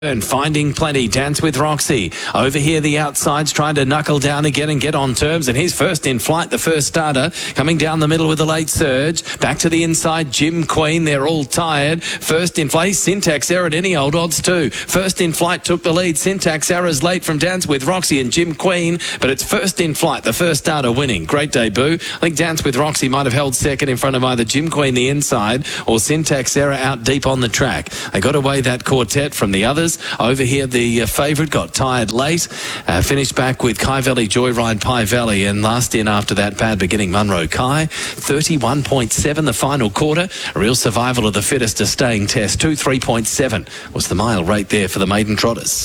And finding plenty, Dance with Roxy. Over here, the outside's trying to knuckle down again and get on terms. And he's first in flight, the first starter. Coming down the middle with a late surge. Back to the inside, Jim Queen. They're all tired. First in flight, Syntax Error at any old odds too. First in flight took the lead. Syntax Error's late from Dance with Roxy and Jim Queen. But it's first in flight, the first starter winning. Great debut. I think Dance with Roxy might have held second in front of either Jim Queen the inside or Syntax Error out deep on the track. They got away that quartet from the others. Over here, the favourite got tired late, finished back with Kai Valley Joyride Pie Valley, and last in after that, bad beginning Munro Kai. 31.7 the final quarter. A real survival of the fittest, a staying test. 2.3.7 was the mile rate there for the maiden trotters.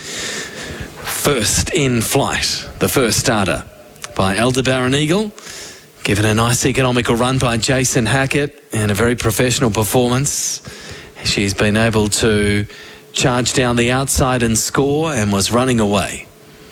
First in flight, the first starter by Aldebaran Eagle, given a nice economical run by Jason Hackett and a very professional performance. She's been able to charge down the outside and score and was running away.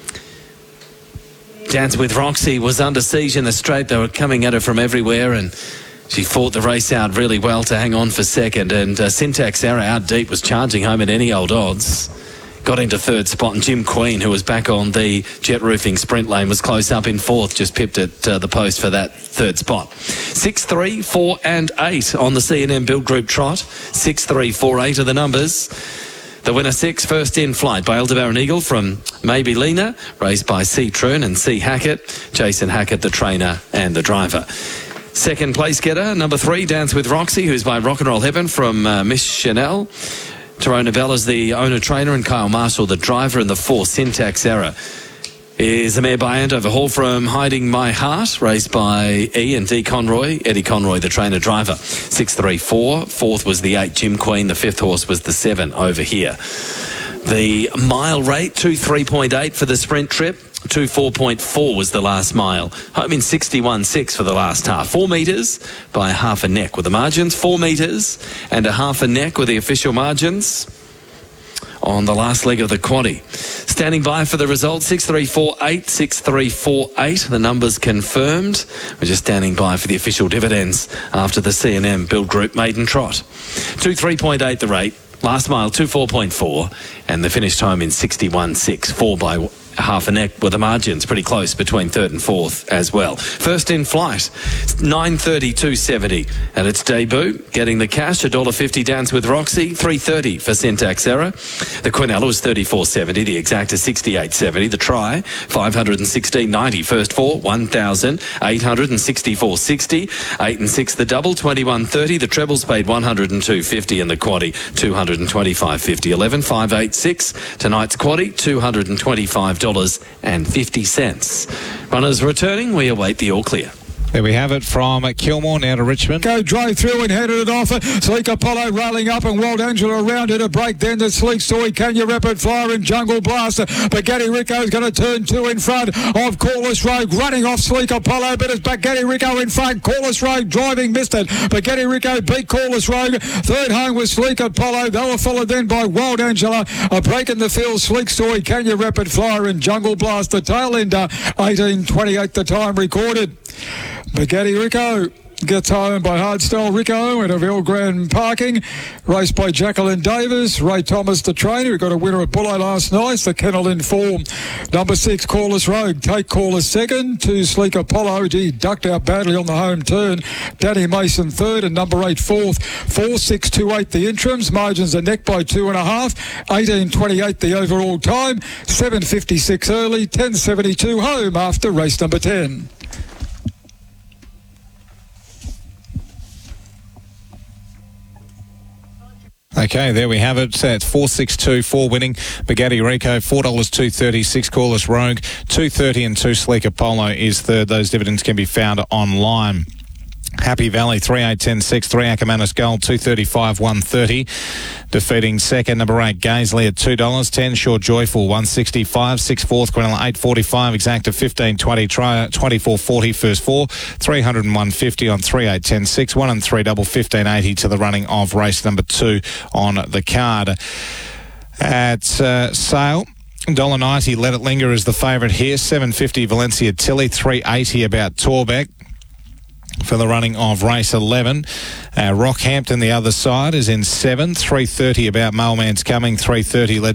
Dance with Roxy was under siege in the straight. They were coming at her from everywhere and she fought the race out really well to hang on for second. And Syntax Error out deep was charging home at any old odds. Got into third spot, and Jim Queen, who was back on the jet roofing sprint lane, was close up in fourth, just pipped at the post for that third spot. 6, 3, 4 and 8 on the C&M Build Group trot. 6, 3, 4, 8 are the numbers. The winner 6, first in flight by Aldebaran Eagle from Maybe Lena, raced by C. Troon and C. Hackett. Jason Hackett, the trainer and the driver. Second place getter, number 3, Dance with Roxy, who's by Rock and Roll Heaven from Miss Chanel. Tyrone Bella's the owner-trainer and Kyle Marshall, the driver, and the 4, Syntax Error, is a mare by Andover Hall from Hiding My Heart, raced by E and D. Conroy. Eddie Conroy, the trainer-driver. 6, 3, 4. Fourth was the 8, Jim Queen. The fifth horse was the 7 over here. The mile rate, 2.3.8 for the sprint trip. 2.4.4 was the last mile. Home in 61.6 for the last half. 4 metres by half a neck with the margins. 4 metres and a half a neck with the official margins on the last leg of the quaddie. Standing by for the result, 6.348, 6.348. The numbers confirmed. We're just standing by for the official dividends after the C&M Build Group maiden trot. 2.3.8 the rate. Last mile, 2.4.4. And the finished home in 61.6. 4 by half a neck with the margins pretty close between third and fourth as well. First in flight, 9.30, 2.70 at its debut, getting the cash, $1.50 Dance with Roxy, 3.30 for Syntax Error. The Quinella was 34.70, the Exacta 68.70, the Try 516.90, first 4 1,864.60, 8 and 6 the double 21.30, the trebles paid 102.50 and the quaddie 225.50. 11 586 tonight's quaddie $225.50. Runners returning, we await the all clear. There we have it from Kilmore now to Richmond. Go drove through and headed it off. Sleek Apollo railing up and Wild Angela around it a break. Then the Sleek Story, Kenya Rapid Fire and Jungle Blaster. Baghetti Rico's going to turn 2 in front of Corliss Rogue. Running off Sleek Apollo, but it's Baghetti Rico in front. Corliss Rogue driving, missed it. Baghetti Rico beat Corliss Rogue. Third home was Sleek Apollo. They were followed then by Wild Angela. A break in the field, Sleek Story, Kenya Rapid Fire and Jungle Blaster. Tail ender, 18.28 the time recorded. Baghetti Rico gets home by Hardstyle Rico at Aville Grand Parking. Raced by Jacqueline Davis. Ray Thomas, the trainer, who got a winner at Bullo last night. The kennel in form. Number 6, Corliss Rogue. Take Corliss second. 2, Sleek Apollo. He ducked out badly on the home turn. Danny Mason third and number 8 fourth. 4, 6, 2, 8 the interims. Margins are neck by 2.5. 18.28 the overall time. 7.56 early. 10.72 home after race number 10. Okay, there we have it. It's 4.624 winning. Baghetti Rico, $4.230. 6 Corliss Rogue, $2.30 and 2 Sleek Apollo is third. Those dividends can be found online. Happy Valley, 3.8.10.6. 3 Ackermanis Gold, 2.35 1.30. Defeating second, number 8 Gaisley at $2. 10 Short Joyful, 1.65. 6 fourth Quinella, 8.45. Exacta 15.20. Try 24.40 first 4. 301.50 on 3.8.10.6. 1 and 3 double 15.80 to the running of race number 2 on the card. At Sale, $1.90 Let It Linger is the favourite here. 7.50 Valencia Tilly. 3.80 about Torbeck for the running of race 11. Rockhampton, the other side, is in 7. 3.30 about Mailman's Coming. 3.30 led